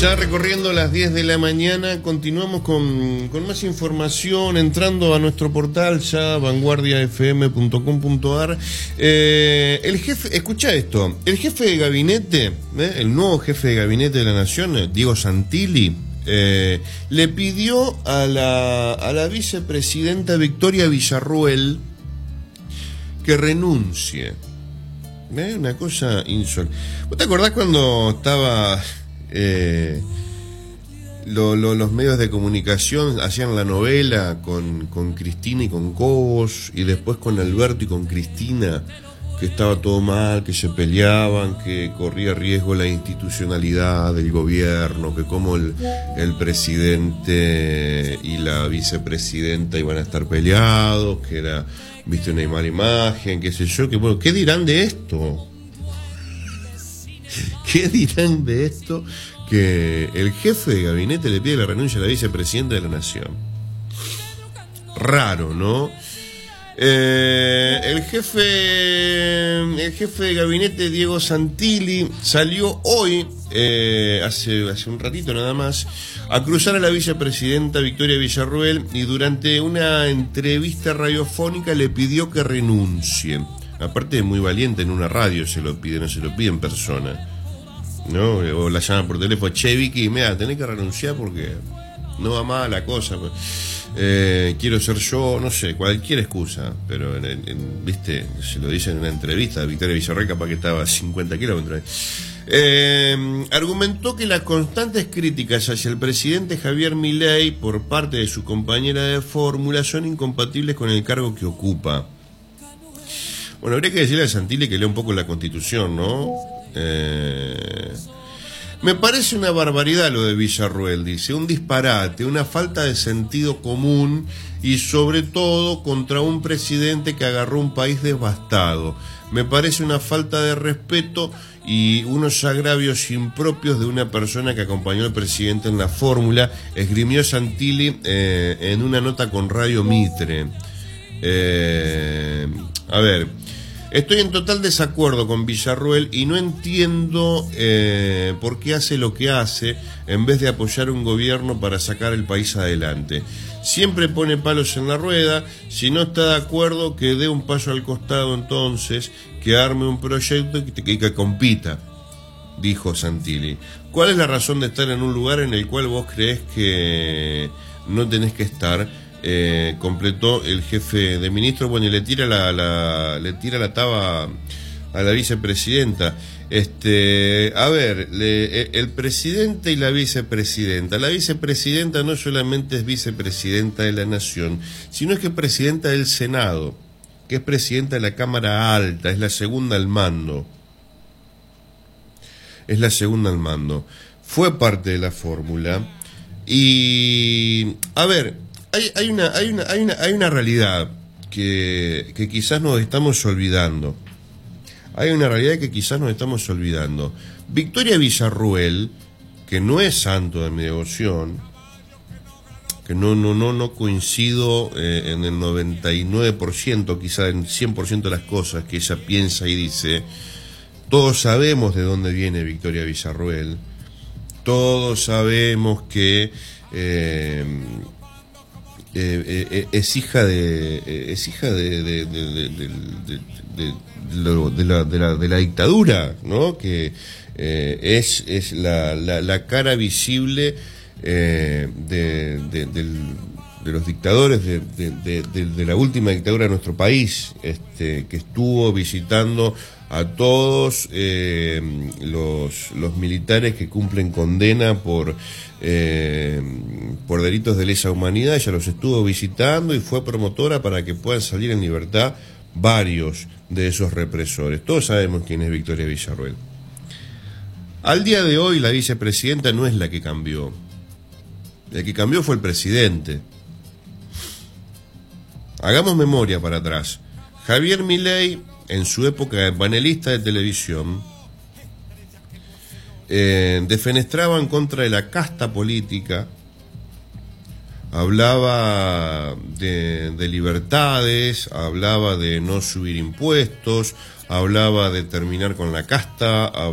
Ya recorriendo las 10 de la mañana, continuamos con más información, entrando a nuestro portal ya, vanguardiafm.com.ar. El jefe, escucha esto, el jefe de gabinete, el nuevo jefe de gabinete de la Nación, Diego Santilli, le pidió a la vicepresidenta Victoria Villarruel que renuncie. Una cosa insólita. ¿Vos te acordás cuando estaba... los medios de comunicación hacían la novela con Cristina y con Cobos, y después con Alberto y con Cristina, que estaba todo mal, que se peleaban, que corría riesgo la institucionalidad del gobierno, que como el presidente y la vicepresidenta iban a estar peleados, que era, viste, una mala imagen, qué sé yo, que bueno, ¿qué dirán de esto? ¿Qué dirán de esto? Que el jefe de gabinete le pide la renuncia a la vicepresidenta de la Nación. Raro, ¿no? El jefe de gabinete, Diego Santilli, salió hoy, hace un ratito nada más, a cruzar a la vicepresidenta Victoria Villarruel, y durante una entrevista radiofónica le pidió que renuncie. Aparte de muy valiente, en una radio se lo pide, no se lo pide en persona, ¿no? O la llama por teléfono: che, Vicky, mira, tenés que renunciar porque no va más la cosa, quiero ser yo, no sé, cualquier excusa, pero viste, se lo dice en una entrevista a Victoria Villarruel, capaz que estaba a 50 kilómetros. Argumentó que las constantes críticas hacia el presidente Javier Milei por parte de su compañera de fórmula son incompatibles con el cargo que ocupa. Bueno, habría que decirle a Santilli que lea un poco la Constitución, ¿no? Me parece una barbaridad lo de Villarruel, dice, un disparate, una falta de sentido común, y sobre todo contra un presidente que agarró un país devastado. Me parece una falta de respeto y unos agravios impropios de una persona que acompañó al presidente en la fórmula, esgrimió Santilli en una nota con Radio Mitre. A ver... Estoy en total desacuerdo con Villarruel y no entiendo por qué hace lo que hace en vez de apoyar un gobierno para sacar el país adelante. Siempre pone palos en la rueda. Si no está de acuerdo, que dé un paso al costado entonces, que arme un proyecto y que compita, dijo Santilli. ¿Cuál es la razón de estar en un lugar en el cual vos creés que no tenés que estar? Completó el jefe de ministros. Bueno, y le tira la taba a la vicepresidenta. A ver, el presidente y la vicepresidenta. La vicepresidenta no solamente es vicepresidenta de la Nación, sino es que es presidenta del Senado, que es presidenta de la Cámara Alta, es la segunda al mando. Fue parte de la fórmula. Y, a ver, hay una realidad que quizás nos estamos olvidando. Victoria Villarruel, que no es santo de mi devoción, que no coincido en el 99%, quizás en 100% de las cosas que ella piensa y dice. Todos sabemos de dónde viene Victoria Villarruel. Todos sabemos que es hija de la dictadura, ¿no? Que es la cara visible de los dictadores de la última dictadura de nuestro país, que estuvo visitando a todos los militares que cumplen condena por delitos de lesa humanidad. Ella los estuvo visitando y fue promotora para que puedan salir en libertad varios de esos represores. Todos sabemos quién es Victoria Villarruel. Al día de hoy la vicepresidenta no es la que cambió. El que cambió fue el presidente. Hagamos memoria para atrás. Javier Milei, en su época de panelista de televisión, defenestraba en contra de la casta política, hablaba de libertades, hablaba de no subir impuestos, hablaba de terminar con la casta,